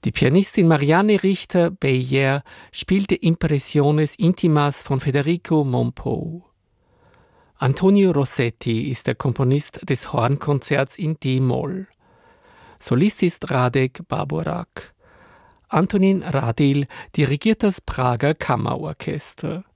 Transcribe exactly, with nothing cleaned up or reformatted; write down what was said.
Die Pianistin Marianne Richter-Beyer spielte Impressiones Intimas von Federico Mompou. Antonio Rossetti ist der Komponist des Hornkonzerts in D-Moll. Solist ist Radek Baburak. Antonin Radil dirigiert das Prager Kammerorchester.